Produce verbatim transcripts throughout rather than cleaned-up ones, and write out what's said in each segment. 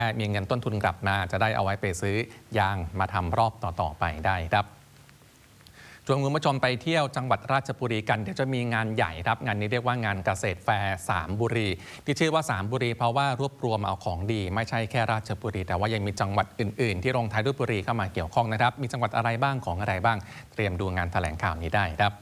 มีเงินต้นทุนกลับมาจะได้เอาไว้ไปซื้อยางมาทำรอบต่อๆไปได้ครับชวนคุณผู้ชมไปเที่ยวจังหวัดราชบุรีกันเดี๋ยวจะมีงานใหญ่ครับงานนี้เรียกว่างานเกษตรแฟร์สามบุรีที่ชื่อว่าสามบุรีเพราะว่ารวบรวมเอาของดีไม่ใช่แค่ราชบุรีแต่ว่ายังมีจังหวัดอื่นๆที่ลงท้ายด้วยบุรีเข้ามาเกี่ยวข้องนะครับมีจังหวัดอะไรบ้างของอะไรบ้างเตรียมดูงานแถลงข่าวนี้ได้ครับ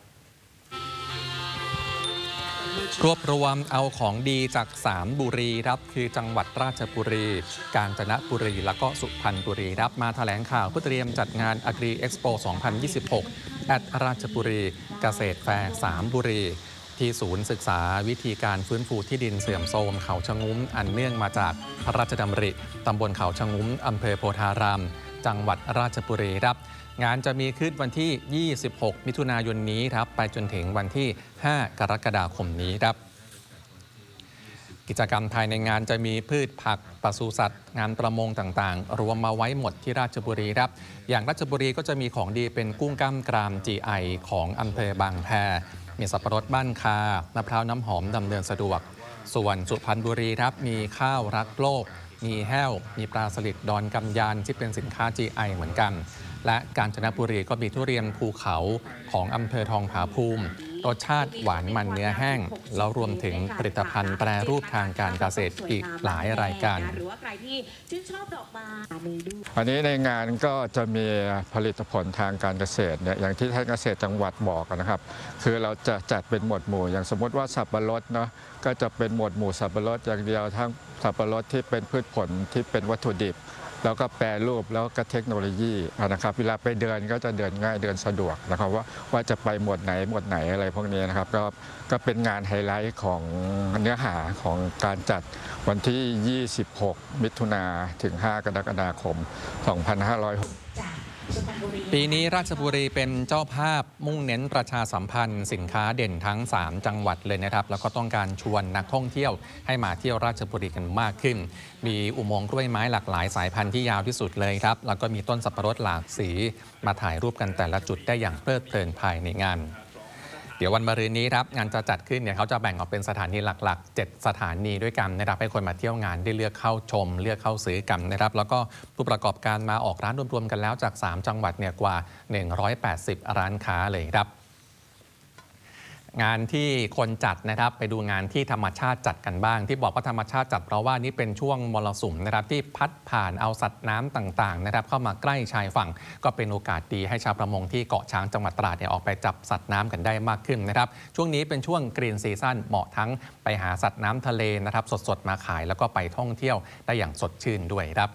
รวบรวมเอาของดีจากสามบุรีครับคือจังหวัดราชบุรีกาญจนบุรีแล้วก็สุพรรณบุรีครับมาแถลงข่าวเพื่อเตรียมจัดงาน Agri Expo สองพันยี่สิบหก แอดราชบุรีเกษตรแฟร์สามบุรีที่ศูนย์ศึกษาวิธีการฟื้นฟูที่ดินเสื่อมโทรมเขาชะงุ้มอันเนื่องมาจากพระราชดำริตำบลเขาชะงุ้มอำเภอโพธารามจังหวัดราชบุรีครับงานจะมีขึ้นวันที่ยี่สิบหกมิถุนายนนี้ครับไปจนถึงวันที่ห้ากรกฎาคมนี้ครับกิจกรรมภายในงานจะมีพืชผักปศุสัตว์งานประมงต่างๆรวมมาไว้หมดที่ราชบุรีครับอย่างราชบุรีก็จะมีของดีเป็นกุ้งกล้ามกราม จี ไอ ของอำเภอบางแพมีสับปะรดบ้านคามะพร้าวน้ำหอมดำเนินสะดวกส่วนสุพรรณบุรีครับมีข้าวรักโลกมีแห้วมีปลาสลิดดอนกำยานที่เป็นสินค้า จี ไอ เหมือนกันและกาญจนบุรีก็มีทุเรียนภูเขาของอำเภอทองผาภูมิรสชาติหวานมันเนื้อแห้งแล้วรวมถึงผลิตภัณฑ์แปรรูปทางการเกษตรอีกหลายรายการหรือว่าใครที่ชื่นชอบดอกไม้วันนี้ในงานก็จะมีผลิตผลทางการเกษตรเนี่ยอย่างที่ท่านเกษตรจังหวัดบอกนะครับคือเราจะจัดเป็นหมวดหมู่อย่างสมมติว่าสับปะรดเนาะก็จะเป็นหมวดหมู่สับปะรดอย่างเดียวทั้งสับปะรดที่เป็นพืชผลที่เป็นวัตถุดิบแล้วก็แปรรูปแล้วก็เทคโนโลยีนะครับเวลาไปเดินก็จะเดินง่ายเดินสะดวกนะครับว่าว่าจะไปหมวดไหนหมวดไหนอะไรพวกนี้นะครับก็ก็เป็นงานไฮไลท์ของเนื้อหาของการจัดวันที่ยี่สิบหกมิถุนาถึงห้ากรกฎาคมสองพันห้าร้อยหกปีนี้ราชบุรีเป็นเจ้าภาพมุ่งเน้นประชาสัมพันธ์สินค้าเด่นทั้งสามจังหวัดเลยนะครับแล้วก็ต้องการชวนนักท่องเที่ยวให้มาเที่ยวราชบุรีกันมากขึ้นมีอุโมงค์กล้วยไม้หลากหลายสายพันธุ์ที่ยาวที่สุดเลยครับแล้วก็มีต้นสับปะรดหลากสีมาถ่ายรูปกันแต่ละจุดได้อย่างเพลิดเพลินภายในงานเดี๋ยววันมะรืนนี้ครับงานจะจัดขึ้นเนี่ยเขาจะแบ่งออกเป็นสถานีหลักๆเจ็ดสถานีด้วยกันนะครับให้คนมาเที่ยวงานได้เลือกเข้าชมเลือกเข้าซื้อกันนะครับแล้วก็ผู้ประกอบการมาออกร้านรวมๆกันแล้วจากสามจังหวัดเนี่ยกว่าหนึ่งร้อยแปดสิบร้านค้าเลยครับงานที่คนจัดนะครับไปดูงานที่ธรรมชาติจัดกันบ้างที่บอกว่าธรรมชาติจัดเพราะว่านี่เป็นช่วงมรสุมนะครับที่พัดผ่านเอาสัตว์น้ำต่างๆนะครับเข้ามาใกล้ชายฝั่งก็เป็นโอกาสดีให้ชาวประมงที่เกาะช้างจังหวัดตราดเนี่ยออกไปจับสัตว์น้ำกันได้มากขึ้นนะครับช่วงนี้เป็นช่วงกรีนซีซั่นเหมาะทั้งไปหาสัตว์น้ำทะเลนะครับสดๆมาขายแล้วก็ไปท่องเที่ยวได้อย่างสดชื่นด้วยครับ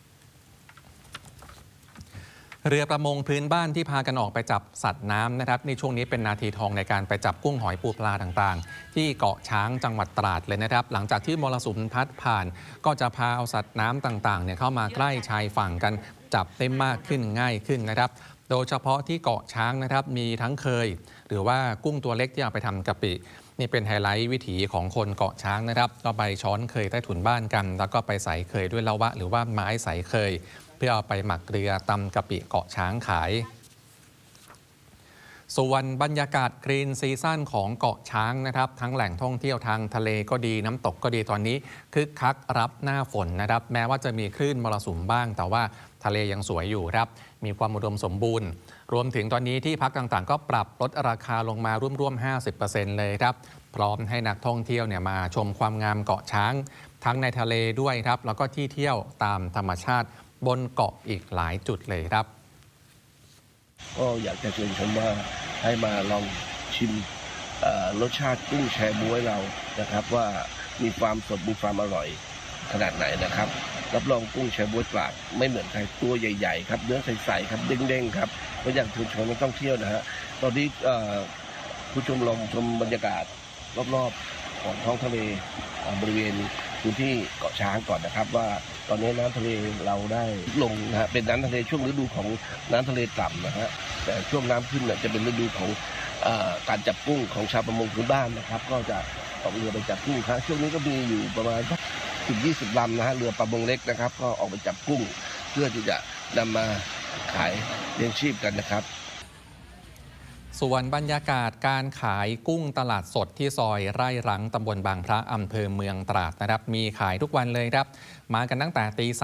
เรือประมงพื้นบ้านที่พากันออกไปจับสัตว์น้ำนะครับในช่วงนี้เป็นนาทีทองในการไปจับกุ้งหอยปูปลาต่างๆที่เกาะช้างจังหวัดตราดเลยนะครับหลังจากที่มรสุมพัดผ่านก็จะพาเอาสัตว์น้ำต่างๆเนี่ยเข้ามาใกล้ชายฝั่งกันจับได้มากขึ้นง่ายขึ้นนะครับโดยเฉพาะที่เกาะช้างนะครับมีทั้งเคยหรือว่ากุ้งตัวเล็กที่เอาไปทำกะปินี่เป็นไฮไลท์วิถีของคนเกาะช้างนะครับก็ไปช้อนเคยใต้ถุนบ้านกันแล้วก็ไปใส่เคยด้วยละวะหรือว่าไม้ใส่เคยเพื่อเอาไปหมักเกลือตำกะปิเกาะช้างขายส่วนบรรยากาศกรีนซีซั่นของเกาะช้างนะครับทั้งแหล่งท่องเที่ยวทางทะเลก็ดีน้ำตกก็ดีตอนนี้คึกคักรับหน้าฝนนะครับแม้ว่าจะมีคลื่นมรสุมบ้างแต่ว่าทะเลยังสวยอยู่ครับมีความอุดมสมบูรณ์รวมถึงตอนนี้ที่พักต่างๆก็ปรับลดราคาลงมาร่วมๆ ห้าสิบเปอร์เซ็นต์ เลยครับพร้อมให้นักท่องเที่ยวเนี่ยมาชมความงามเกาะช้างทั้งในทะเลด้วยครับแล้วก็ที่เที่ยวตามธรรมชาติบนเกาะอีกหลายจุดเลยครับก็อยากจะเชิญชมว่าให้มาลองชิมรสชาติกุ้งแชบ๊วยเรานะครับว่ามีความสดมีความอร่อยขนาดไหนนะครับรับรองกุ้งแชบ๊วยตราดไม่เหมือนใครตัวใหญ่ๆครับเนื้อใสๆครับเด้งๆครับก็อยากเชิญชวนนักท่องเที่ยวนะฮะตอนนี้ผู้ชมลองชมบรรยากาศรอบๆของท้องทะเลบริเวณพื้นที่เกาะช้างก่อนนะครับว่าตอนนี้น้ำทะเลเราได้ลงนะฮะเป็นน้ำทะเลช่วงฤดูของน้ำทะเลต่ำนะฮะแต่ช่วงน้ำขึ้นเนี่ยจะเป็นฤดูของการจับกุ้งของชาวประมงพื้นบ้านนะครับก็จะออกเรือไปจับกุ้งครับช่วงนี้ก็มีอยู่ประมาณสิบยี่สิบลำนะฮะเรือประมงเล็กนะครับก็ออกไปจับกุ้งเพื่อที่จะนำมาขายเลี้ยงชีพกันนะครับส่วนบรรยากาศการขายกุ้งตลาดสดที่ซอยไร่รังตำบลบางพระอำเภอเมืองตราดนะครับมีขายทุกวันเลยครับมากันตั้งแต่ตี